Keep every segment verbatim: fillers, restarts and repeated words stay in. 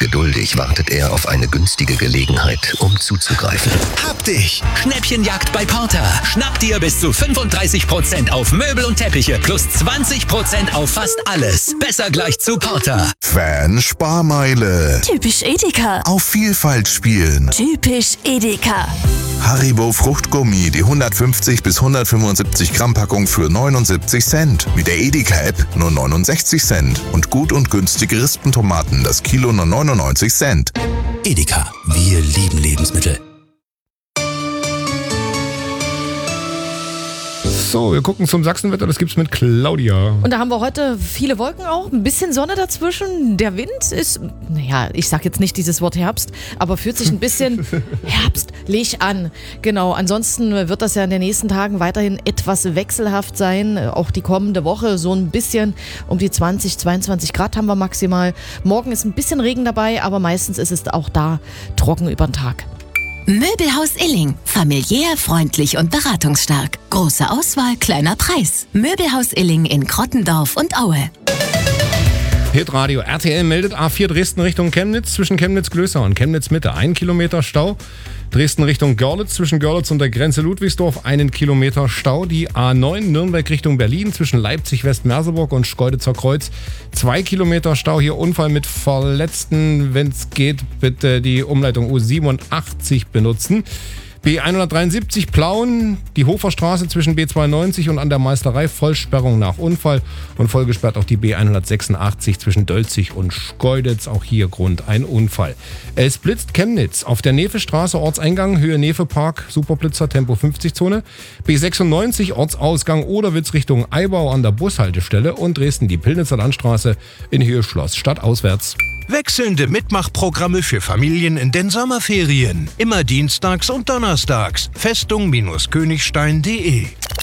Ungeduldig wartet er auf eine günstige Gelegenheit, um zuzugreifen. Hab dich! Schnäppchenjagd bei Porter. Schnapp dir bis zu fünfunddreißig Prozent auf Möbel und Teppiche plus zwanzig Prozent auf fast alles. Besser gleich zu Porter. Fan-Sparmeile. Typisch Edeka. Auf Vielfalt spielen. Typisch Edeka. Haribo Fruchtgummi, die hundertfünfzig bis hundertfünfundsiebzig Gramm Packung für neunundsiebzig Cent. Mit der Edeka-App nur neunundsechzig Cent. Und gut und günstige Rispentomaten, das Kilo nur neunundneunzig Cent. Edeka, wir lieben Lebensmittel. So, wir gucken zum Sachsenwetter, das gibt's mit Claudia. Und da haben wir heute viele Wolken auch, ein bisschen Sonne dazwischen. Der Wind ist, naja, ich sag jetzt nicht dieses Wort Herbst, aber fühlt sich ein bisschen herbstlich an. Genau, ansonsten wird das ja in den nächsten Tagen weiterhin etwas wechselhaft sein. Auch die kommende Woche so ein bisschen um die zwanzig, zweiundzwanzig Grad haben wir maximal. Morgen ist ein bisschen Regen dabei, aber meistens ist es auch da trocken über den Tag. Möbelhaus Illing. Familiär, freundlich und beratungsstark. Große Auswahl, kleiner Preis. Möbelhaus Illing in Krottendorf und Aue. Hitradio R T L meldet A vier Dresden Richtung Chemnitz zwischen Chemnitz-Glößer und Chemnitz-Mitte. Ein Kilometer Stau. Dresden Richtung Görlitz zwischen Görlitz und der Grenze Ludwigsdorf. Einen Kilometer Stau. Die A neun Nürnberg Richtung Berlin zwischen Leipzig-West-Merseburg und Schkeuditzer Kreuz. Zwei Kilometer Stau. Hier Unfall mit Verletzten. Wenn es geht, bitte die Umleitung U siebenundachtzig benutzen. B hundertdreiundsiebzig Plauen, die Hoferstraße zwischen B zweiundneunzig und an der Meisterei, Vollsperrung nach Unfall und vollgesperrt auch die B hundertsechsundachtzig zwischen Dölzig und Schkeuditz, auch hier Grund ein Unfall. Es blitzt Chemnitz auf der Nefestraße, Ortseingang, Höhe Nefe-Park, Superblitzer, Tempo fünfzig Zone, B sechsundneunzig Ortsausgang Oderwitz Richtung Eibau an der Bushaltestelle und Dresden die Pillnitzer Landstraße in Höhe Schloss, stadtauswärts. Wechselnde Mitmachprogramme für Familien in den Sommerferien. Immer dienstags und donnerstags. Festung-Königstein punkt de.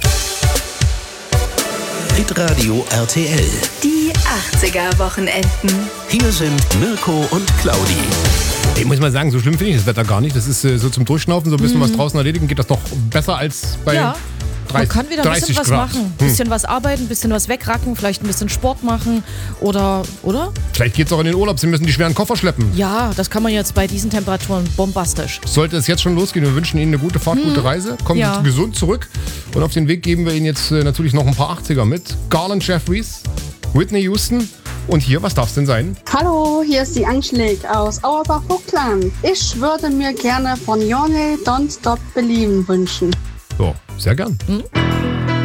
Hitradio R T L. Die achtziger-Wochenenden. Hier sind Mirko und Claudi. Ich muss mal sagen, so schlimm finde ich das Wetter gar nicht. Das ist äh, so zum Durchschnaufen, so ein bisschen mhm. was draußen erledigen, geht das doch besser als bei... Ja. dreißig, Man kann wieder ein bisschen was Grad. machen. Ein bisschen hm. was arbeiten, ein bisschen was wegracken, vielleicht ein bisschen Sport machen oder, oder? Vielleicht geht es auch in den Urlaub, Sie müssen die schweren Koffer schleppen. Ja, das kann man jetzt bei diesen Temperaturen bombastisch. Sollte es jetzt schon losgehen, wir wünschen Ihnen eine gute Fahrt, hm. gute Reise. Kommen ja. Sie gesund zurück. Und auf den Weg geben wir Ihnen jetzt äh, natürlich noch ein paar achtziger mit. Garland Jeffries, Whitney Houston. Und hier, was darf es denn sein? Hallo, hier ist die Angelique aus Auerbach-Vogtland. Ich würde mir gerne von Jonny Don't Stop Believin' wünschen. So, sehr gern. Hm?